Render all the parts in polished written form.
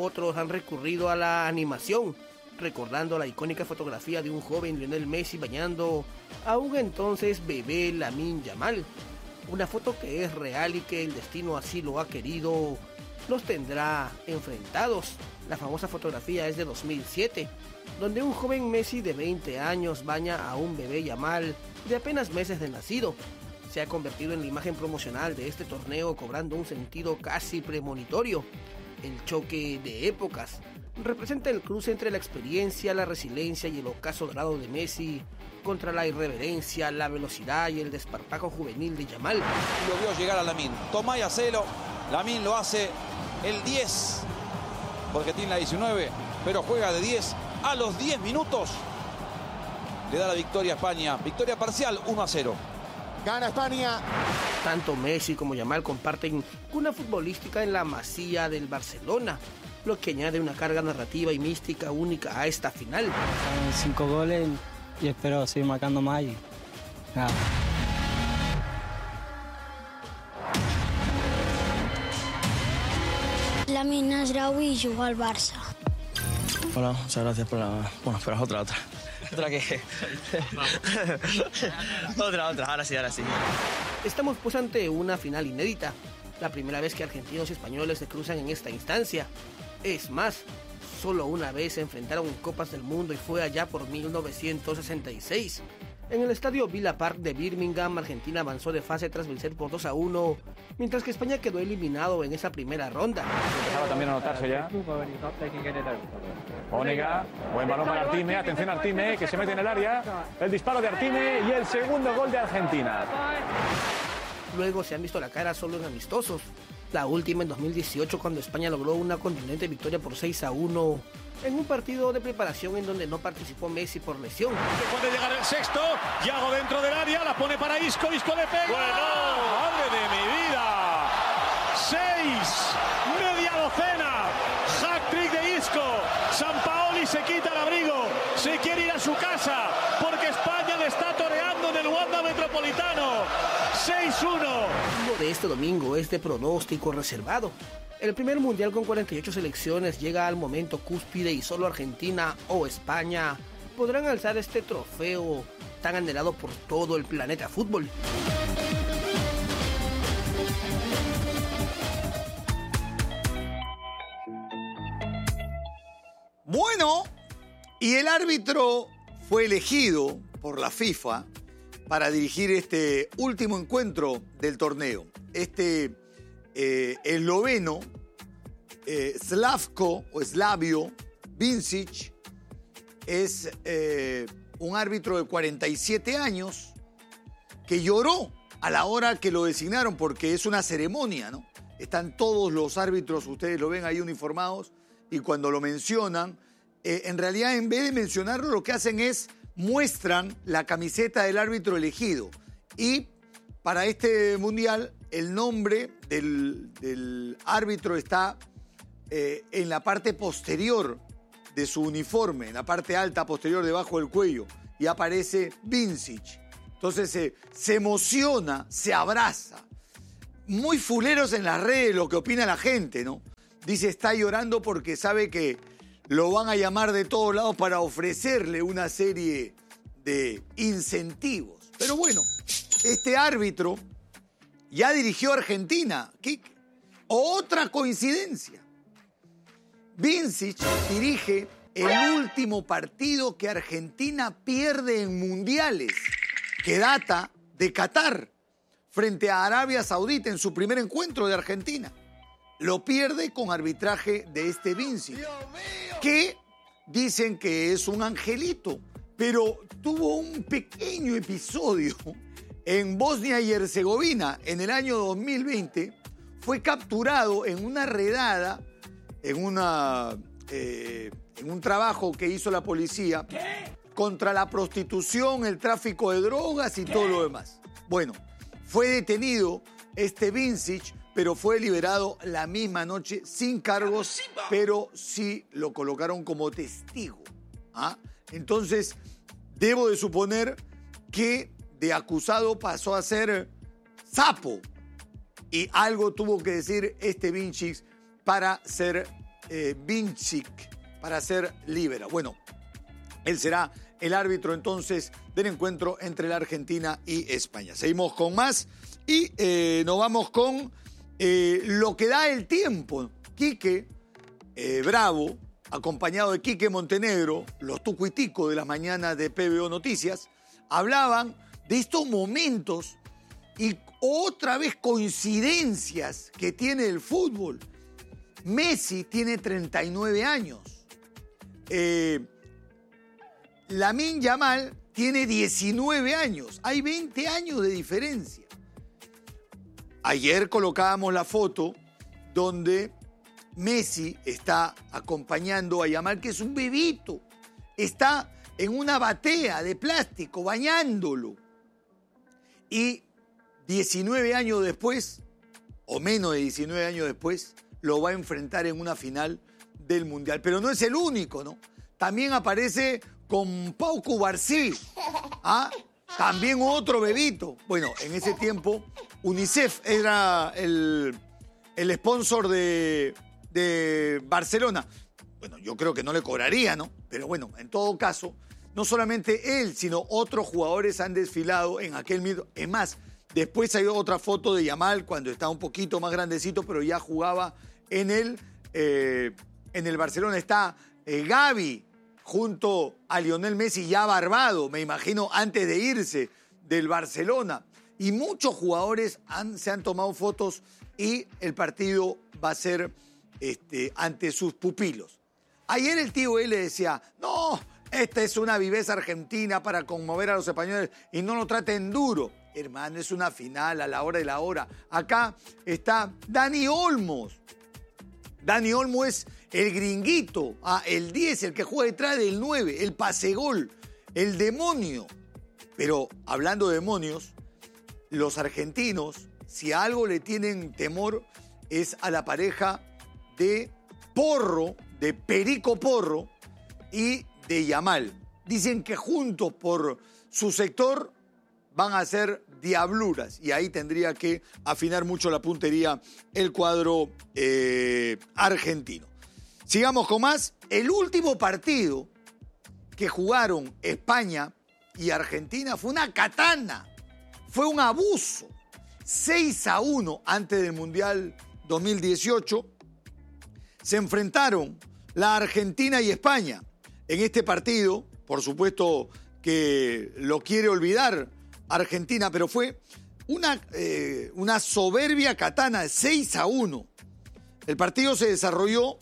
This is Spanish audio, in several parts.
otros han recurrido a la animación, recordando la icónica fotografía de un joven Lionel Messi bañando a un entonces bebé Lamine Yamal. Una foto que es real y que el destino así lo ha querido, los tendrá enfrentados. La famosa fotografía es de 2007, donde un joven Messi de 20 años baña a un bebé Yamal de apenas meses de nacido. Se ha convertido en la imagen promocional de este torneo, cobrando un sentido casi premonitorio. El choque de épocas representa el cruce entre la experiencia, la resiliencia y el ocaso dorado de Messi contra la irreverencia, la velocidad y el desparpajo juvenil de Yamal. Lo vio llegar a Lamine. Tomá y hacelo. Lamine lo hace el 10, porque tiene la 19, pero juega de 10 a los 10 minutos. Le da la victoria a España. Victoria parcial, 1-0. Gana España. Tanto Messi como Yamal comparten una futbolística en la masía del Barcelona, lo que añade una carga narrativa y mística única a esta final. 5 goles y espero seguir marcando más. Nada. Lamine Nasraoui jugó al Barça. Hola, muchas gracias por la... Bueno, espera, otra. ¿Otra qué? otra, ahora sí. Estamos pues ante una final inédita, la primera vez que argentinos y españoles se cruzan en esta instancia. Es más, solo una vez se enfrentaron en Copas del Mundo y fue allá por 1966. En el estadio Villa Park de Birmingham, Argentina avanzó de fase tras vencer por 2-1, mientras que España quedó eliminado en esa primera ronda. Empezaba también a notarse ya. Ónega, buen balón para Artime, atención Artime, que se mete en el área. El disparo de Artime y el segundo gol de Argentina. Luego se han visto la cara solo en amistosos. La última en 2018, cuando España logró una contundente victoria por 6-1 en un partido de preparación en donde no participó Messi por lesión. Puede llegar el sexto, Yago dentro del área, la pone para Isco, Isco le pega. ¡Bueno! ¡Madre de mi vida! 6, media docena, hat-trick de Isco. Sampaoli se quita el abrigo, se quiere ir a su casa, porque España le está toreando en el Wanda Metropolitano. 6-1. Lo de este domingo es de pronóstico reservado. El primer mundial con 48 selecciones llega al momento cúspide y solo Argentina o España podrán alzar este trofeo tan anhelado por todo el planeta fútbol. Bueno, y el árbitro fue elegido por la FIFA para dirigir este último encuentro del torneo. Esloveno Slavio Vincic es un árbitro de 47 años que lloró a la hora que lo designaron, porque es una ceremonia, ¿no? Están todos los árbitros, ustedes lo ven ahí uniformados, y cuando lo mencionan, en realidad en vez de mencionarlo, lo que hacen es muestran la camiseta del árbitro elegido. Y para este mundial, el nombre del árbitro está en la parte posterior de su uniforme, en la parte alta posterior debajo del cuello, y aparece Vincic. Entonces se emociona, se abraza. Muy fuleros en las redes lo que opina la gente, ¿no? Dice, está llorando porque sabe que lo van a llamar de todos lados para ofrecerle una serie de incentivos. Pero bueno, este árbitro ya dirigió a Argentina. ¿Qué? Otra coincidencia. Vincic dirige el último partido que Argentina pierde en mundiales, que data de Qatar, frente a Arabia Saudita en su primer encuentro de Argentina. Lo pierde con arbitraje de este Vincic, que dicen que es un angelito, pero tuvo un pequeño episodio en Bosnia y Herzegovina en el año 2020. Fue capturado en una redada, en un trabajo que hizo la policía contra la prostitución, el tráfico de drogas y todo lo demás. Bueno, fue detenido este Vincic, pero fue liberado la misma noche sin cargos, pero sí lo colocaron como testigo. ¿Ah? Entonces, debo de suponer que de acusado pasó a ser sapo, y algo tuvo que decir este Vincic para ser Vincic para ser líbero. Bueno, él será el árbitro entonces del encuentro entre la Argentina y España. Seguimos con más y nos vamos con lo que da el tiempo. Quique Bravo, acompañado de Quique Montenegro, los tucuiticos de las mañanas de PBO Noticias, hablaban de estos momentos y otra vez coincidencias que tiene el fútbol. Messi tiene 39 años. Lamine Yamal tiene 19 años. Hay 20 años de diferencia. Ayer colocábamos la foto donde Messi está acompañando a Yamal, que es un bebito. Está en una batea de plástico, bañándolo. Y 19 años después, o menos de 19 años después, lo va a enfrentar en una final del Mundial. Pero no es el único, ¿no? También aparece con Pau Cubarsí. ¿Ah? También otro bebito. Bueno, en ese tiempo UNICEF era el sponsor de Barcelona. Bueno, yo creo que no le cobraría, ¿no? Pero bueno, en todo caso, no solamente él, sino otros jugadores han desfilado en aquel mismo... Es más, después hay otra foto de Yamal cuando estaba un poquito más grandecito, pero ya jugaba en el Barcelona. Está Gavi junto a Lionel Messi, ya barbado, me imagino, antes de irse del Barcelona. Y muchos jugadores se han tomado fotos y el partido va a ser ante sus pupilos. Ayer el tío él le decía, no, esta es una viveza argentina para conmover a los españoles y no lo traten duro. Hermano, es una final a la hora de la hora. Acá está Dani Olmos. Dani Olmo es el gringuito, el 10, el que juega detrás del 9, el pasegol, el demonio. Pero hablando de demonios, los argentinos, si a algo le tienen temor, es a la pareja de Porro, de Perico Porro y de Yamal. Dicen que juntos por su sector van a ser diabluras y ahí tendría que afinar mucho la puntería el cuadro argentino. Sigamos con más. El último partido que jugaron España y Argentina fue una katana, fue un abuso. 6-1 antes del Mundial 2018. Se enfrentaron la Argentina y España. En este partido, por supuesto que lo quiere olvidar Argentina, pero fue una soberbia katana de 6-1. El partido se desarrolló,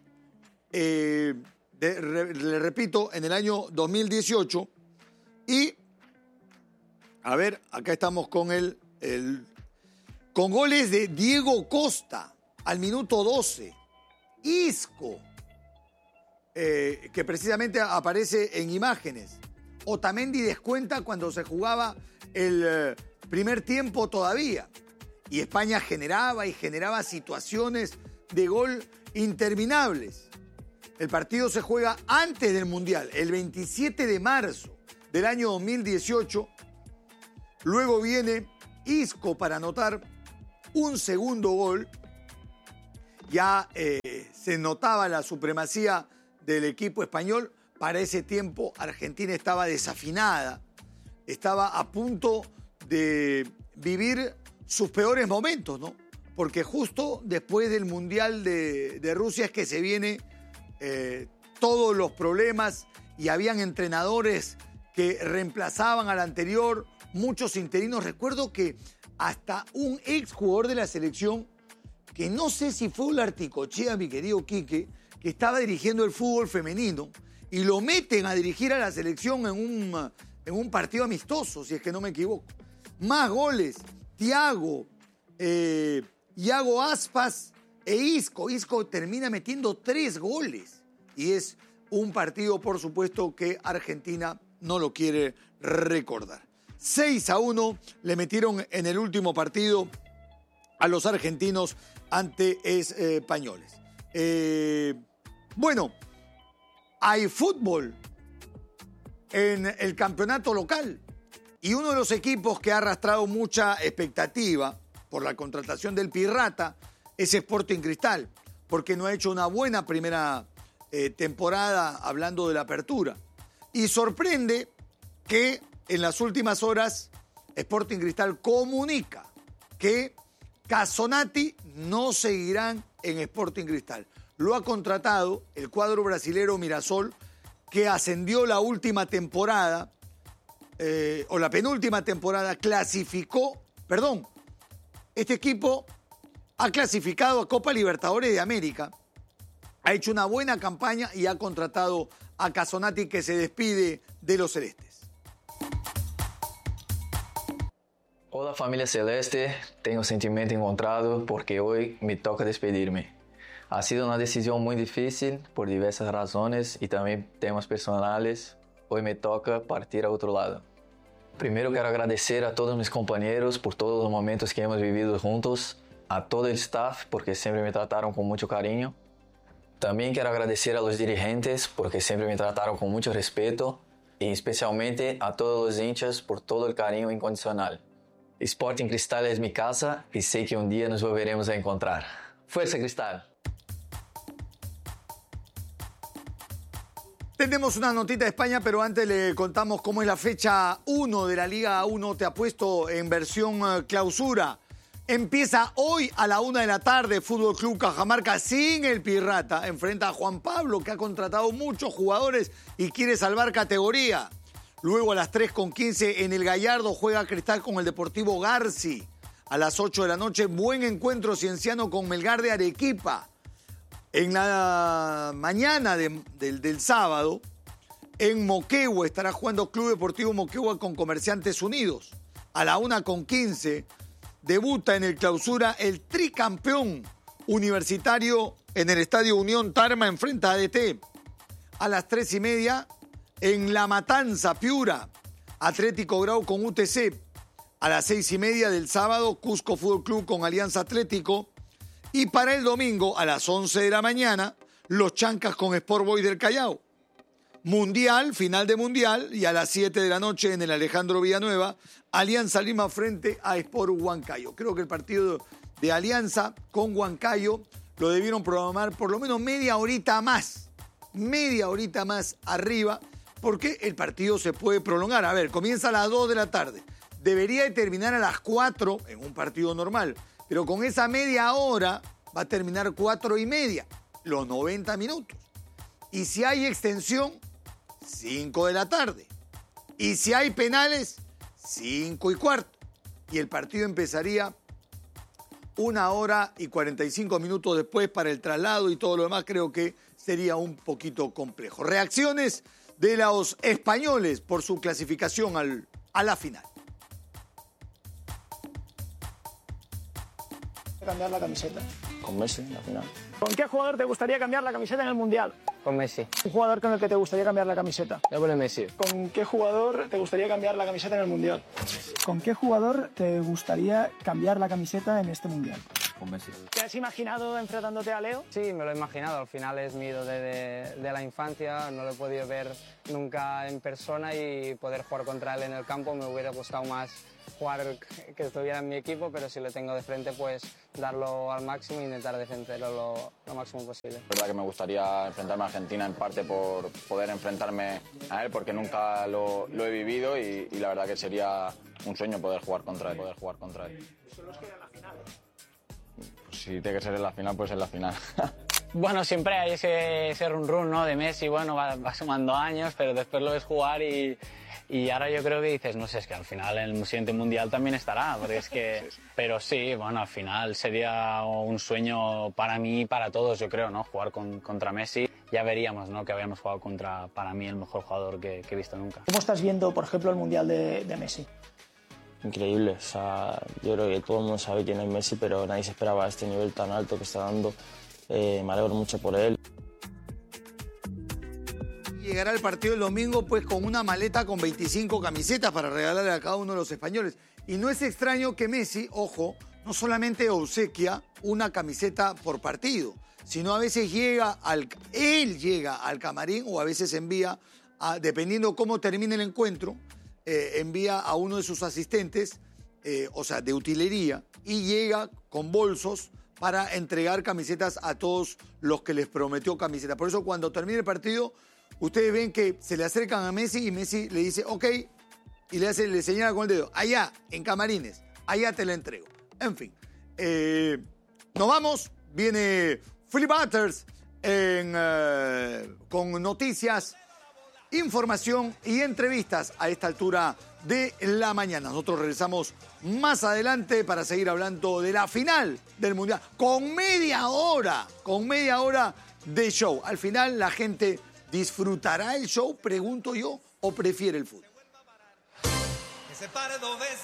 le repito, en el año 2018 y, a ver, acá estamos con con goles de Diego Costa al minuto 12, Isco, que precisamente aparece en imágenes. Otamendi descuenta cuando se jugaba el primer tiempo todavía. Y España generaba situaciones de gol interminables. El partido se juega antes del Mundial, el 27 de marzo del año 2018. Luego viene Isco para anotar un segundo gol. Ya se notaba la supremacía del equipo español. Para ese tiempo Argentina estaba desafinada, estaba a punto de vivir sus peores momentos, ¿no? Porque justo después del Mundial de Rusia es que se vienen todos los problemas y habían entrenadores que reemplazaban al anterior, muchos interinos. Recuerdo que hasta un exjugador de la selección, que no sé si fue Ularticochea, mi querido Quique, que estaba dirigiendo el fútbol femenino, y lo meten a dirigir a la selección en un partido amistoso, si es que no me equivoco. Más goles, Thiago, Iago Aspas e Isco. Isco termina metiendo 3 goles. Y es un partido, por supuesto, que Argentina no lo quiere recordar. 6-1 le metieron en el último partido a los argentinos ante españoles. Bueno, hay fútbol en el campeonato local y uno de los equipos que ha arrastrado mucha expectativa por la contratación del Pirrata es Sporting Cristal. porque no ha hecho una buena primera temporada hablando de la apertura. Y sorprende que en las últimas horas Sporting Cristal comunica que Casonati no seguirán en Sporting Cristal. Lo ha contratado el cuadro brasilero Mirassol, que ascendió la última temporada, o la penúltima temporada, este equipo ha clasificado a Copa Libertadores de América, ha hecho una buena campaña y ha contratado a Casonati, que se despide de los celestes. Hola familia celeste, tengo sentimiento encontrado porque hoy me toca despedirme. Ha sido una decisión muy difícil por diversas razones y también temas personales. Hoy me toca partir a otro lado. Primero quiero agradecer a todos mis compañeros por todos los momentos que hemos vivido juntos, a todo el staff porque siempre me trataron con mucho cariño. También quiero agradecer a los dirigentes porque siempre me trataron con mucho respeto y especialmente a todos los hinchas por todo el cariño incondicional. Sporting Cristal es mi casa y sé que un día nos volveremos a encontrar. ¡Fuerza Cristal! Tenemos una notita de España, pero antes le contamos cómo es la fecha 1 de la Liga 1. Te apuesto en versión clausura. Empieza hoy a la 1 de la tarde. Fútbol Club Cajamarca sin el Pirrata enfrenta a Juan Pablo, que ha contratado muchos jugadores y quiere salvar categoría. Luego a las 3:15 en el Gallardo juega Cristal con el Deportivo Garci. A las 8 de la noche, buen encuentro cienciano con Melgar de Arequipa. En la mañana del sábado, en Moquegua estará jugando Club Deportivo Moquegua con Comerciantes Unidos. A la 1:15 debuta en el clausura el tricampeón universitario en el Estadio Unión Tarma, enfrenta a ADT. A las 3:30 en La Matanza, Piura, Atlético Grau con UTC. A las 6:30 del sábado, Cusco Fútbol Club con Alianza Atlético. Y para el domingo, a las 11 de la mañana, los Chancas con Sport Boys del Callao. Mundial, final de Mundial, y a las 7 de la noche en el Alejandro Villanueva, Alianza Lima frente a Sport Huancayo. Creo que el partido de Alianza con Huancayo lo debieron programar por lo menos media horita más arriba, porque el partido se puede prolongar. A ver, comienza a las 2 de la tarde. Debería de terminar a las 4 en un partido normal, pero con esa media hora va a terminar 4:30, los 90 minutos. Y si hay extensión, 5 de la tarde. Y si hay penales, 5:15. Y el partido empezaría 1 hora y 45 minutos después para el traslado y todo lo demás. Creo que sería un poquito complejo. Reacciones de los españoles por su clasificación a la final. Cambiar la camiseta. Con Messi, al final. ¿Con qué jugador te gustaría cambiar la camiseta en el Mundial? Con Messi. ¿Un jugador con el que te gustaría cambiar la camiseta? Yo con Messi. ¿Con qué jugador te gustaría cambiar la camiseta en el Mundial? ¿Con qué jugador te gustaría cambiar la camiseta en este Mundial? Con Messi. ¿Te has imaginado enfrentándote a Leo? Sí, me lo he imaginado. Al final es mi ídolo de la infancia. No lo he podido ver nunca en persona y poder jugar contra él en el campo me hubiera gustado más jugar que estuviera en mi equipo, pero si lo tengo de frente, pues darlo al máximo e intentar defenderlo lo máximo posible. Es verdad que me gustaría enfrentarme a Argentina en parte por poder enfrentarme a él, porque nunca lo he vivido y la verdad que sería un sueño poder jugar contra él. Solo os queda la final. Pues si tiene que ser en la final, pues en la final. Bueno, siempre hay ese run, ¿no? De Messi, bueno, va sumando años, pero después lo ves jugar y ahora yo creo que dices, no sé, es que al final en el siguiente Mundial también estará, porque es que... Sí. Pero sí, bueno, al final sería un sueño para mí y para todos, yo creo, ¿no? Jugar contra Messi. Ya veríamos, ¿no? Que habíamos jugado contra, para mí, el mejor jugador que he visto nunca. ¿Cómo estás viendo, por ejemplo, el Mundial de Messi? Increíble, o sea, yo creo que todo el mundo sabe quién es Messi, pero nadie se esperaba este nivel tan alto que está dando. Me alegro mucho por él. Llegará el partido el domingo pues con una maleta con 25 camisetas para regalarle a cada uno de los españoles. Y no es extraño que Messi, ojo, no solamente obsequia una camiseta por partido, sino a veces él llega al camarín o a veces envía, dependiendo cómo termine el encuentro, envía a uno de sus asistentes, o sea, de utilería, y llega con bolsos para entregar camisetas a todos los que les prometió camisetas. Por eso cuando termine el partido, ustedes ven que se le acercan a Messi y Messi le dice, ok, y le señala con el dedo, allá, en Camarines, allá te la entrego. En fin, nos vamos, viene Philip Butters con noticias, información y entrevistas a esta altura de la mañana. Nosotros regresamos más adelante para seguir hablando de la final del Mundial con media hora de show. Al final la gente disfrutará el show, pregunto yo, o prefiere el fútbol.